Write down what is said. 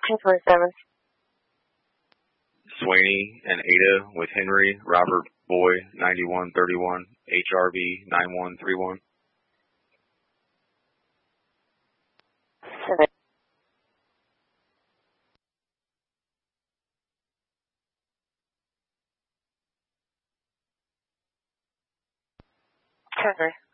1027. Swaney and Ada with Henry, Robert Boy, 9131, HRV 9131. Henry.